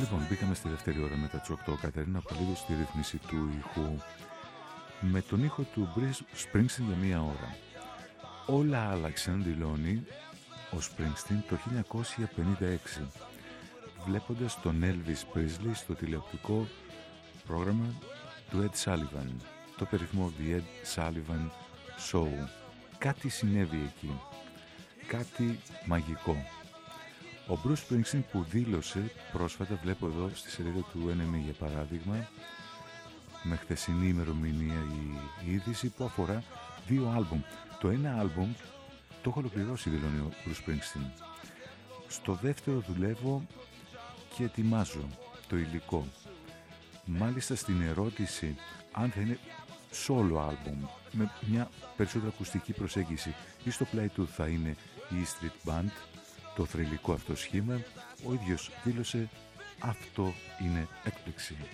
Λοιπόν, μπήκαμε στη δεύτερη ώρα μετά τις 8. Κατερίνα Παπαλίδου στη ρύθμιση του ήχου. Με τον ήχο του Bruce Springsteen για μία ώρα. Όλα άλλαξαν, δηλώνει ο Springsteen το 1956, βλέποντας τον Elvis Presley στο τηλεοπτικό πρόγραμμα του Ed Sullivan, το περίφημο The Ed Sullivan Show. Κάτι συνέβη εκεί, κάτι μαγικό. Ο Bruce Springsteen που δήλωσε πρόσφατα, βλέπω εδώ στη σελίδα του NME για παράδειγμα, με χθεσινή ημερομηνία η είδηση που αφορά 2 άλμπουμ. Το ένα άλμπουμ το έχω ολοκληρώσει, δηλώνει ο Bruce Springsteen. Στο δεύτερο δουλεύω και ετοιμάζω το υλικό. Μάλιστα στην ερώτηση αν θα είναι solo άλμπουμ με μια περισσότερο ακουστική προσέγγιση ή στο πλάι του θα είναι η Street Band, το θρυλικό αυτό σχήμα, ο ίδιος δήλωσε αυτό είναι έκπληξη.